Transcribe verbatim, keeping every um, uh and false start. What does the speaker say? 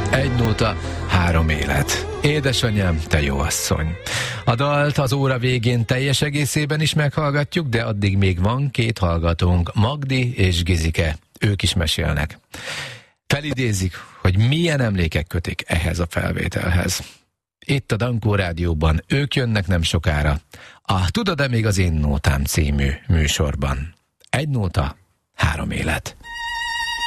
Egy nóta, három élet. Édesanyám, te jó asszony. A dalt az óra végén teljes egészében is meghallgatjuk, de addig még van két hallgatónk, Magdi és Gizike. Ők is mesélnek. Felidézik, hogy milyen emlékek kötik ehhez a felvételhez. Itt a Dankó Rádióban ők jönnek nem sokára. A Tudod-e még az én nótám című műsorban. Egy nóta, három élet.